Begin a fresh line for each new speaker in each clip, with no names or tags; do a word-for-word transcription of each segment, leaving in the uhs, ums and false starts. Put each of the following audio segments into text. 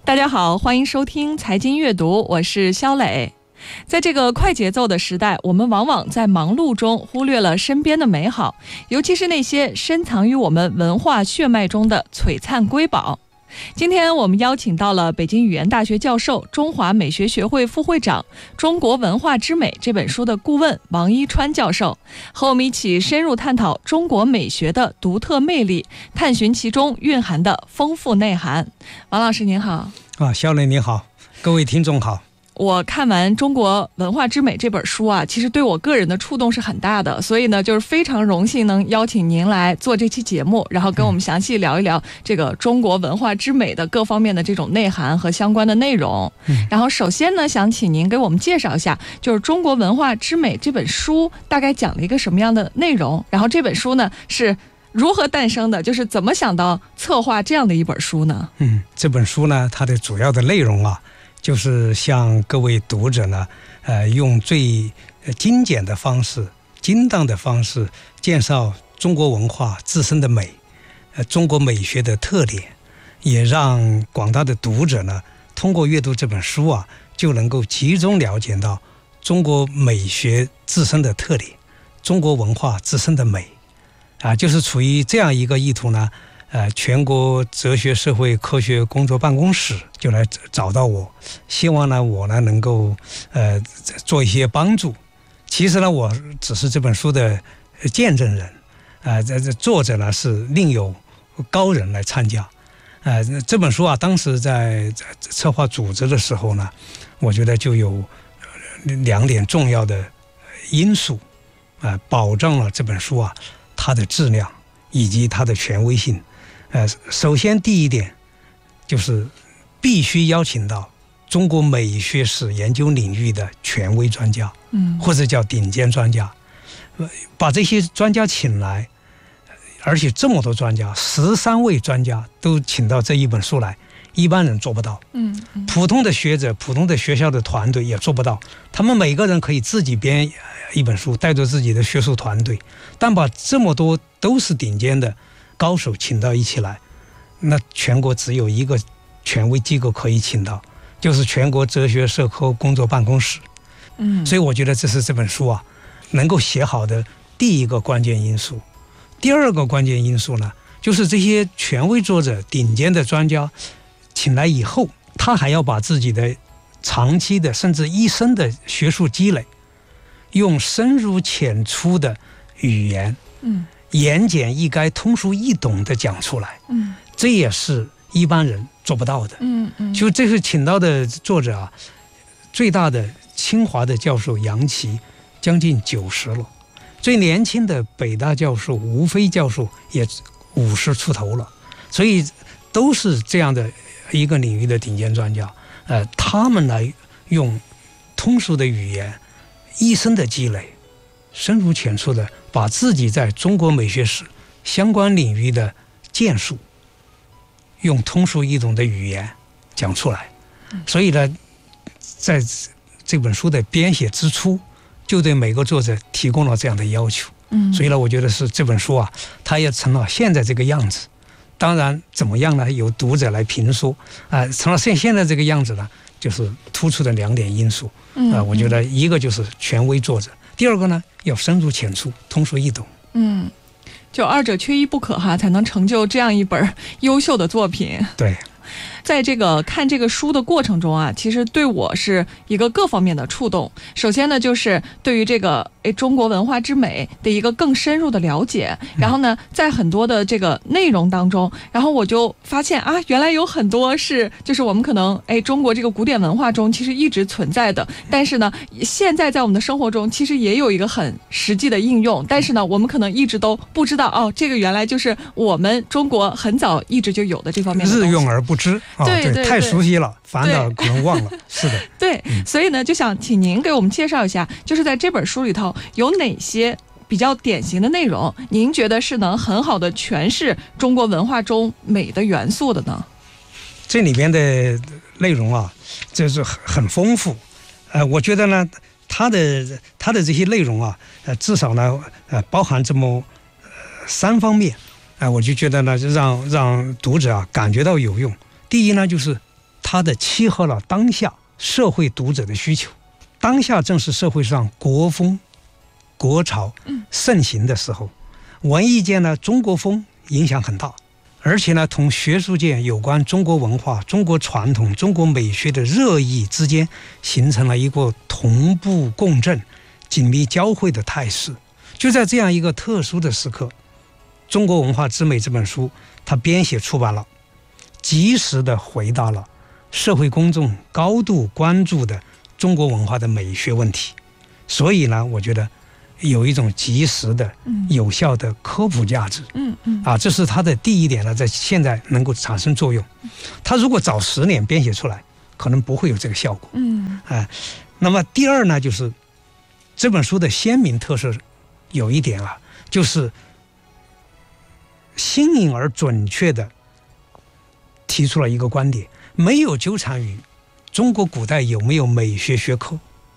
大家好，欢迎收听财经阅读，我是肖磊。在这个快节奏的时代，我们往往在忙碌中忽略了身边的美好，尤其是那些深藏于我们文化血脉中的璀璨瑰宝。今天我们邀请到了北京语言大学教授、中华美学学会副会长、《中国文化之美》这本书的顾问王一川教授，和我们一起深入探讨中国美学的独特魅力，探寻其中蕴含的丰富内涵。王老师您好。
啊，肖磊你好，各位听众好。
我看完《中国文化之美》这本书啊，其实对我个人的触动是很大的，所以呢，就是非常荣幸能邀请您来做这期节目，然后跟我们详细聊一聊这个中国文化之美的各方面的这种内涵和相关的内容。嗯、然后首先呢，想请您给我们介绍一下，就是《中国文化之美》这本书大概讲了一个什么样的内容，然后这本书呢是如何诞生的，就是怎么想到策划这样的一本书呢？
嗯，这本书呢，它的主要的内容啊，就是向各位读者呢，呃，用最精简的方式、精当的方式介绍中国文化自身的美，呃，中国美学的特点，也让广大的读者呢，通过阅读这本书啊，就能够集中了解到中国美学自身的特点，中国文化自身的美，啊，就是处于这样一个意图呢。呃，全国哲学社会科学工作办公室就来找到我，希望呢我呢能够呃做一些帮助。其实呢，我只是这本书的见证人，啊、呃，这这作者呢是另有高人来参加。呃，这本书啊，当时在策划组织的时候呢，我觉得就有两点重要的因素，啊、呃，保障了这本书啊它的质量以及它的权威性。呃，首先第一点就是必须邀请到中国美学史研究领域的权威专家，嗯，或者叫顶尖专家，把这些专家请来，而且这么多专家，十三位专家都请到这一本书来，一般人做不到，嗯，嗯普通的学者、普通的学校的团队也做不到，他们每个人可以自己编一本书，带着自己的学术团队，但把这么多都是顶尖的高手请到一起来，那全国只有一个权威机构可以请到，就是全国哲学社科工作办公室。嗯，所以我觉得这是这本书啊能够写好的第一个关键因素。第二个关键因素呢，就是这些权威作者、顶尖的专家请来以后，他还要把自己的长期的甚至一生的学术积累，用深入浅出的语言，嗯。言简意赅、通俗易懂的讲出来，嗯，这也是一般人做不到的，嗯嗯。就这是请到的作者啊，最大的清华的教授杨琦将近九十了，最年轻的北大教授吴飞教授也五十出头了，所以都是这样的一个领域的顶尖专家，呃，他们来用通俗的语言、一生的积累，深入浅出的把自己在中国美学史相关领域的建树用通俗易懂的语言讲出来，所以呢，在这本书的编写之初就对每个作者提供了这样的要求，所以呢，我觉得是这本书啊，它也成了现在这个样子。当然怎么样呢，由读者来评说啊、呃，成了现现在这个样子呢，就是突出的两点因素啊、呃，我觉得一个就是权威作者，第二个呢，要深入浅出、通俗易懂。嗯，
就二者缺一不可哈，才能成就这样一本优秀的作品。
对。
在这个看这个书的过程中啊，其实对我是一个各方面的触动。首先呢，就是对于这个诶中国文化之美的一个更深入的了解。然后呢，在很多的这个内容当中，然后我就发现啊，原来有很多是就是我们可能诶中国这个古典文化中其实一直存在的，但是呢，现在在我们的生活中其实也有一个很实际的应用。但是呢，我们可能一直都不知道哦，这个原来就是我们中国很早一直就有的这方面的东西，
日用而不知。哦、
对 对, 对，
太熟悉了，反倒可能忘了。是的，
对、嗯，所以呢，就想请您给我们介绍一下，就是在这本书里头有哪些比较典型的内容，您觉得是能很好的诠释中国文化中美的元素的呢？
这里面的内容啊，这是很丰富。呃，我觉得呢，它的它的这些内容啊，呃，至少呢，呃，包含这么、呃、三方面。啊、呃，我就觉得呢，让让读者啊感觉到有用。第一呢，就是它的契合了当下社会读者的需求。当下正是社会上国风国潮盛行的时候，文艺界呢中国风影响很大，而且呢同学术界有关中国文化、中国传统、中国美学的热议之间形成了一个同步共振、紧密交汇的态势。就在这样一个特殊的时刻，《中国文化之美》这本书它编写出版了，及时的回答了社会公众高度关注的中国文化的美学问题。所以呢，我觉得有一种及时的、有效的科普价值。嗯嗯啊，这是它的第一点呢，在现在能够产生作用。它如果早十年编写出来，可能不会有这个效果。嗯啊，那么第二呢，就是这本书的鲜明特色有一点啊，就是新颖而准确的提出了一个观点，没有纠缠于中国古代有没有美学学科，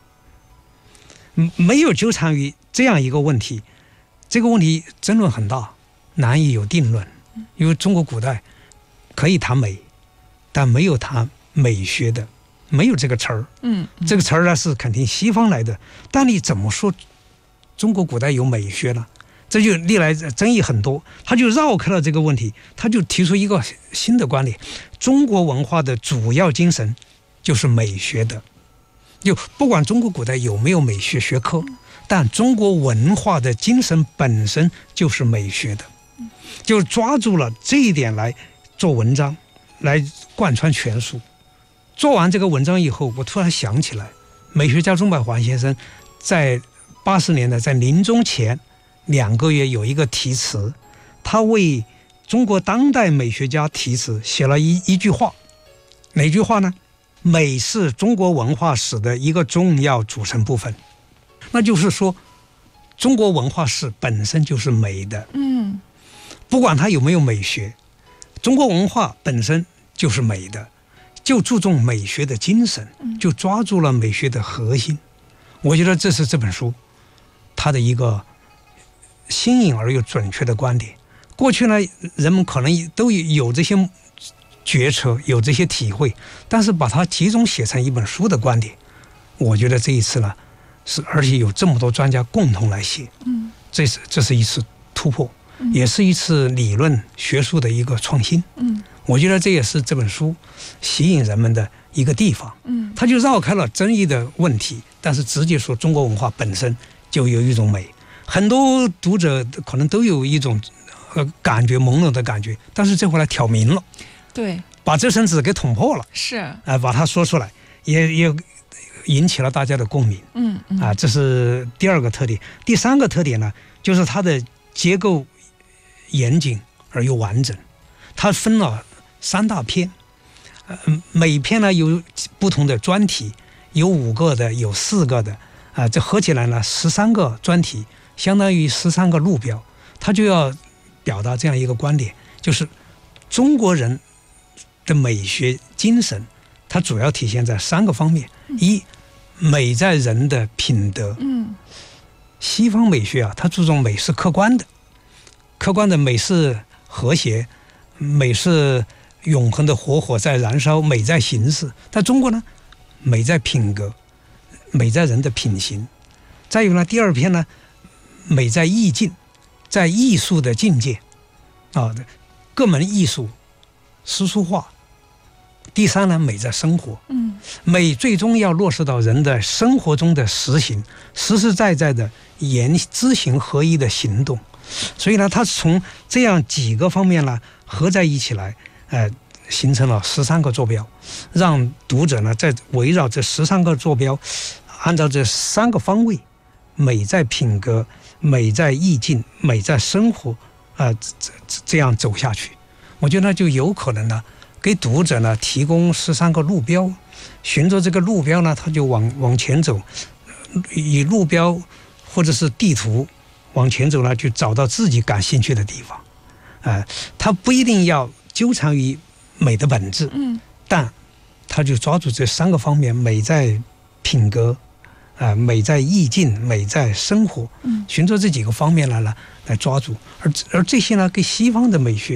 没有纠缠于这样一个问题。这个问题争论很大，难以有定论。因为中国古代可以谈美，但没有谈美学的，没有这个词儿。嗯，这个词儿呢是肯定西方来的，但你怎么说中国古代有美学呢？这就历来争议很多，他就绕开了这个问题，他就提出一个新的观点：中国文化的主要精神就是美学的。就不管中国古代有没有美学学科，但中国文化的精神本身就是美学的。就抓住了这一点来做文章，来贯穿全书。做完这个文章以后，我突然想起来，美学家钟百环先生在八十年代在临终前两个月有一个题词，他为中国当代美学家题词写了一一句话。哪句话呢？美是中国文化史的一个重要组成部分。那就是说，中国文化史本身就是美的。嗯，不管它有没有美学，中国文化本身就是美的，就注重美学的精神，就抓住了美学的核心。我觉得这是这本书它的一个新颖而又准确的观点。过去呢，人们可能都有这些决策，有这些体会，但是把它集中写成一本书的观点，我觉得这一次呢，是而且有这么多专家共同来写，嗯，这是这是一次突破，嗯，也是一次理论学术的一个创新，嗯，我觉得这也是这本书吸引人们的一个地方，嗯，它就绕开了争议的问题，但是直接说中国文化本身就有一种美。很多读者可能都有一种呃感觉朦胧的感觉，但是这回来挑明了，
对，
把这层纸给捅破了，
是啊，
呃，把它说出来，也也引起了大家的共鸣。嗯嗯啊，这是第二个特点。第三个特点呢，就是它的结构严谨而又完整。它分了三大篇，呃，每篇呢有不同的专题，有五个的，有四个的，啊、呃，这合起来呢十三个专题，相当于十三个路标。它就要表达这样一个观点，就是中国人的美学精神，它主要体现在三个方面。一，美在人的品德。嗯，西方美学啊，它注重美是客观的，客观的美是和谐，美是永恒的火火在燃烧，美在形式。但中国呢，美在品格，美在人的品行。再有呢，第二篇呢，美在意境，在艺术的境界啊，各门艺术诗书画。第三呢，美在生活，嗯，美最终要落实到人的生活中的实行，实实在在的言知行合一的行动。所以呢，它从这样几个方面呢合在一起来，呃，形成了十三个坐标，让读者呢在围绕这十三个坐标，按照这三个方位，美在品格，美在意境，美在生活，啊、呃，这这这样走下去，我觉得就有可能呢。给读者呢提供十三个路标，循着这个路标呢，他就往往前走，以路标或者是地图往前走呢，就找到自己感兴趣的地方。呃，他不一定要纠缠于美的本质，嗯，但他就抓住这三个方面：美在品格，啊、呃，美在意境，美在生活。嗯，循着这几个方面来呢来抓住，而而这些呢，跟西方的美学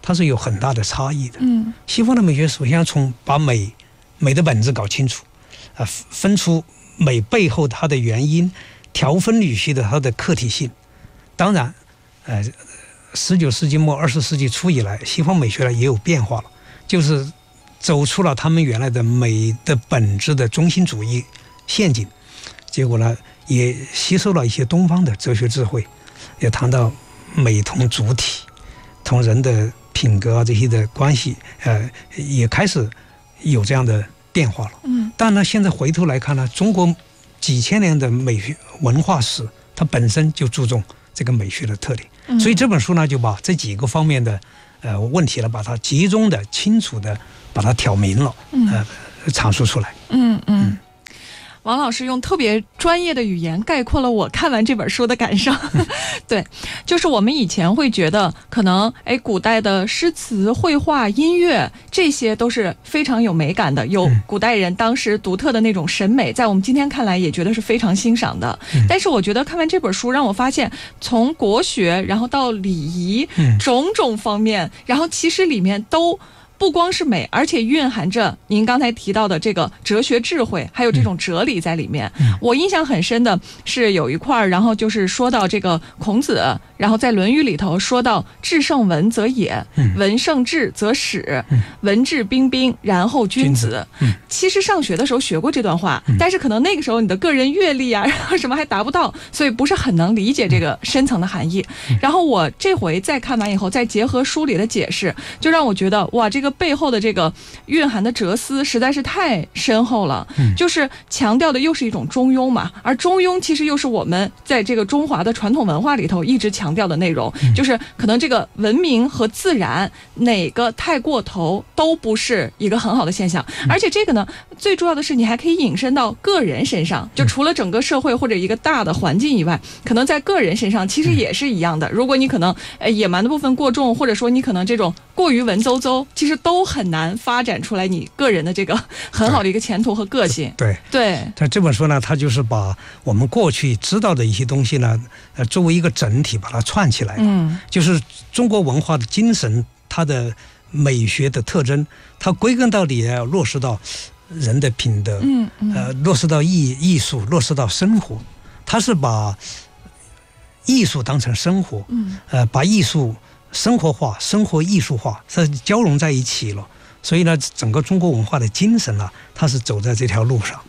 它是有很大的差异的。
嗯，
西方的美学首先要从把美美的本质搞清楚，啊、呃，分出美背后它的原因，条分缕析的它的客体性。当然，呃，十九世纪末二十世纪初以来，西方美学呢也有变化了，就是走出了他们原来的美的本质的中心主义陷阱，结果呢也吸收了一些东方的哲学智慧，也谈到美同主体同人的品格啊这些的关系，呃，也开始有这样的变化了。
嗯，
但呢，现在回头来看呢，中国几千年的美学文化史，它本身就注重这个美学的特点，
嗯、
所以这本书呢，就把这几个方面的呃问题呢，把它集中的、清楚的把它挑明了，呃，阐述出来。
嗯嗯。嗯王老师用特别专业的语言概括了我看完这本书的感受。对，就是我们以前会觉得可能哎，古代的诗词、绘画、音乐这些都是非常有美感的，有古代人当时独特的那种审美，在我们今天看来也觉得是非常欣赏的。但是我觉得看完这本书让我发现，从国学然后到礼仪种种方面，然后其实里面都不光是美，而且蕴含着您刚才提到的这个哲学智慧，还有这种哲理在里面。嗯、我印象很深的是有一块，然后就是说到这个孔子，然后在《论语》里头说到“至圣文则也，文圣至则始，文质彬彬，然后君子”。嗯、其实上学的时候学过这段话，但是可能那个时候你的个人阅历啊，然后什么还达不到，所以不是很能理解这个深层的含义。然后我这回再看完以后，再结合书里的解释，就让我觉得哇，这个背后的这个蕴含的哲思实在是太深厚了。嗯、就是强调的又是一种中庸嘛，而中庸其实又是我们在这个中华的传统文化里头一直强调的内容，嗯、就是可能这个文明和自然哪个太过头都不是一个很好的现象。嗯、而且这个呢，最重要的是你还可以引申到个人身上，就除了整个社会或者一个大的环境以外，可能在个人身上其实也是一样的。如果你可能呃野蛮的部分过重，或者说你可能这种过于文绉绉，其实都很难发展出来你个人的这个很好的一个前途和个性。
对
对，
他这本书呢，它就是把我们过去知道的一些东西呢，呃，作为一个整体把它串起来。嗯，就是中国文化的精神，它的美学的特征，它归根到底要落实到人的品德，嗯嗯，呃，落实到艺艺术，落实到生活。它是把艺术当成生活，嗯，呃，把艺术生活化、生活艺术化，是交融在一起了。所以呢，整个中国文化的精神啊，它是走在这条路上。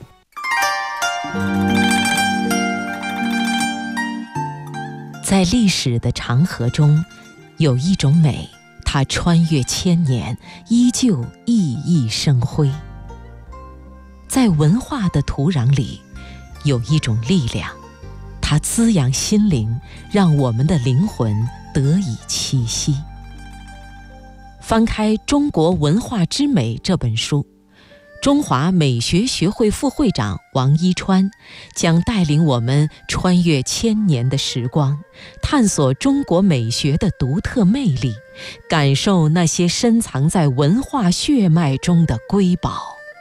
在历史的长河中，有一种美，它穿越千年，依旧熠熠生辉。在文化的土壤里，有一种力量，它滋养心灵，让我们的灵魂得以栖息。翻开《中国文化之美》这本书，中华美学学会副会长王一川将带领我们穿越千年的时光，探索中国美学的独特魅力，感受那些深藏在文化血脉中的瑰宝。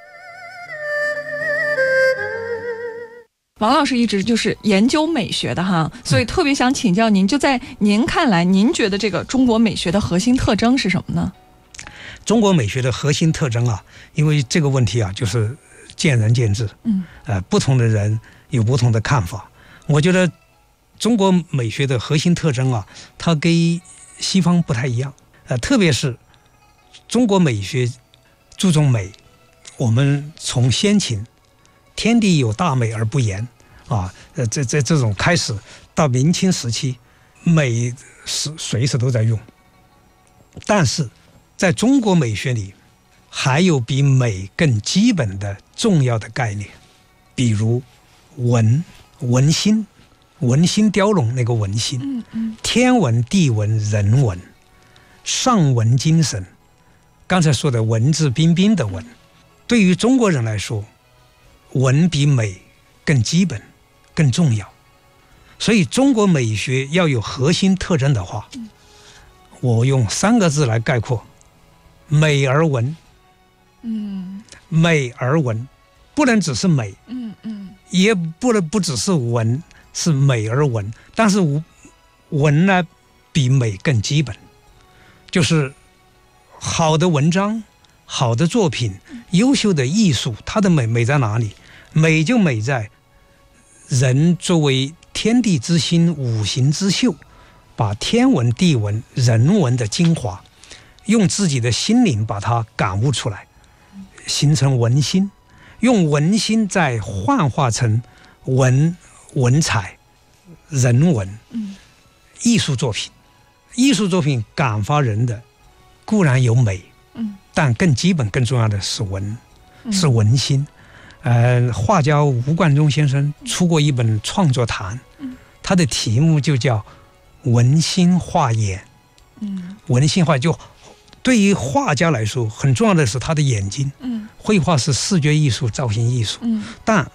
王老师一直就是研究美学的哈，所以特别想请教您，就在您看来，您觉得这个中国美学的核心特征是什么呢？
中国美学的核心特征啊，因为这个问题啊，就是见仁见智，嗯，呃，不同的人有不同的看法。我觉得中国美学的核心特征啊，它跟西方不太一样，呃，特别是中国美学注重美，我们从先秦天地有大美而不言啊，呃，这这这种开始到明清时期，美是随时都在用，但是在中国美学里，还有比美更基本的重要的概念，比如文文心，文心雕龙那个文心，嗯嗯，天文地文人文，上文精神，刚才说的文质彬彬的文，对于中国人来说，文比美更基本更重要。所以中国美学要有核心特征的话，我用三个字来概括：美而文。嗯，美而文，不能只是美，嗯嗯，也不能不只是文，是美而文。但是文呢，比美更基本，就是好的文章、好的作品、优秀的艺术，它的美美在哪里？美就美在人作为天地之心、五行之秀，把天文、地文、人文的精华，用自己的心灵把它感悟出来，形成文心，用文心再幻化成文文采、人文、艺术作品。艺术作品感发人的固然有美，但更基本、更重要的是文，是文心。呃，画家吴冠中先生出过一本创作谈，他的题目就叫文心画眼。文心画，就对于画家来说很重要的是他的眼睛。绘画是视觉艺术、造型艺术，但